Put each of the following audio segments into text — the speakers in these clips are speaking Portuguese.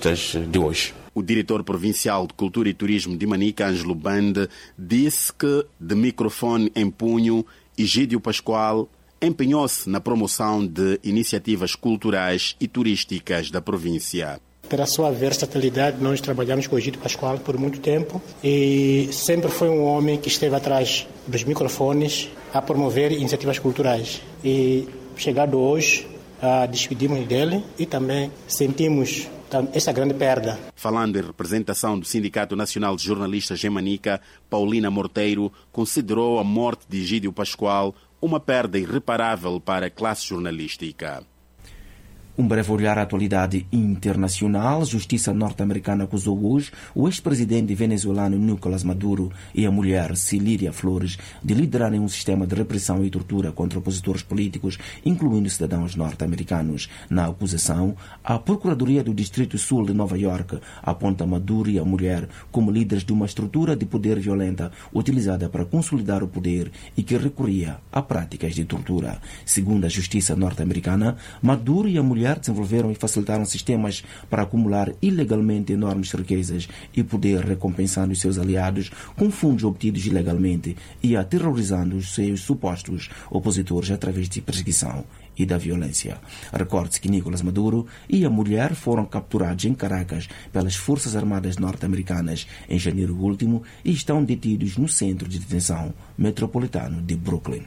jornalistas de hoje. O diretor provincial de Cultura e Turismo de Manica, Ângelo Bande, disse que, de microfone em punho, Egídio Pascoal empenhou-se na promoção de iniciativas culturais e turísticas da província. Pela sua versatilidade, nós trabalhamos com o Egídio Pascoal por muito tempo e sempre foi um homem que esteve atrás dos microfones a promover iniciativas culturais. E chegado hoje, despedimos dele e também sentimos essa grande perda. Falando em representação do Sindicato Nacional de Jornalistas em Manica, Paulina Morteiro considerou a morte de Egídio Pascoal uma perda irreparável para a classe jornalística. Um breve olhar à atualidade internacional. Justiça norte-americana acusou hoje o ex-presidente venezuelano Nicolás Maduro e a mulher Cilia Flores de liderarem um sistema de repressão e tortura contra opositores políticos, incluindo cidadãos norte-americanos. Na acusação, a Procuradoria do Distrito Sul de Nova York aponta Maduro e a mulher como líderes de uma estrutura de poder violenta utilizada para consolidar o poder e que recorria a práticas de tortura. Segundo a justiça norte-americana, Maduro e a mulher desenvolveram e facilitaram sistemas para acumular ilegalmente enormes riquezas e poder, recompensando os seus aliados com fundos obtidos ilegalmente e aterrorizando os seus supostos opositores através de perseguição e da violência. Recorde-se que Nicolás Maduro e a mulher foram capturados em Caracas pelas Forças Armadas norte-americanas em janeiro último e estão detidos no centro de detenção metropolitano de Brooklyn.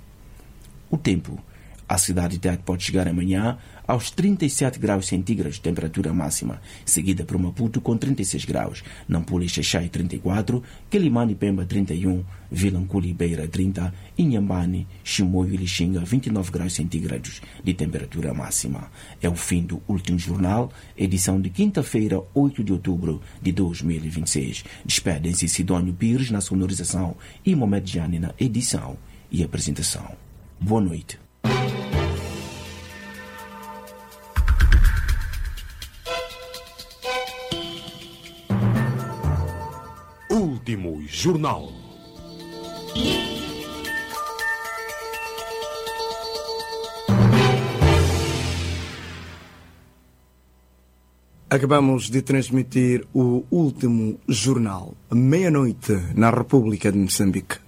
O tempo. A cidade de Tete pode chegar amanhã aos 37 graus centígrados de temperatura máxima, seguida por Maputo com 36 graus, Nampula e Xaixai 34, Quelimane e Pemba 31, Vilanculo e Beira 30, Inhambane, Chimoio e Lixinga 29 graus centígrados de temperatura máxima. É o fim do último jornal, edição de quinta-feira, 8 de outubro de 2026. Despedem-se Sidónio Pires na sonorização e Mohamed Jani na edição e apresentação. Boa noite. Último jornal. Acabamos de transmitir o último jornal, meia-noite, na República de Moçambique.